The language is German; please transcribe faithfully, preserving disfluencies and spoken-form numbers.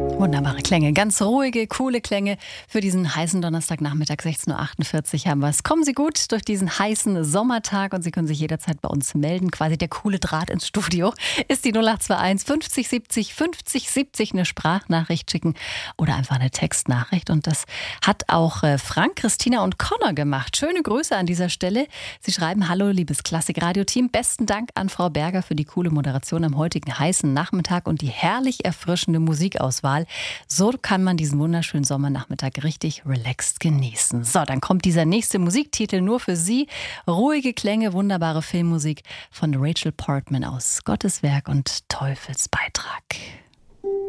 Wunderbare Klänge, ganz ruhige, coole Klänge für diesen heißen Donnerstagnachmittag, sechzehn Uhr achtundvierzig haben wir es. Kommen Sie gut durch diesen heißen Sommertag und Sie können sich jederzeit bei uns melden. Quasi der coole Draht ins Studio ist die null acht zwei eins fünfzig siebzig fünfzig siebzig, eine Sprachnachricht schicken oder einfach eine Textnachricht. Und das hat auch Frank, Christina und Connor gemacht. Schöne Grüße an dieser Stelle. Sie schreiben: Hallo, liebes Klassik-Radio-Team. Besten Dank an Frau Berger für die coole Moderation am heutigen heißen Nachmittag und die herrlich erfrischende Musikauswahl. So kann man diesen wunderschönen Sommernachmittag richtig relaxed genießen. So, dann kommt dieser nächste Musiktitel nur für Sie. Ruhige Klänge, wunderbare Filmmusik von Rachel Portman aus Gottes Werk und Teufels Beitrag.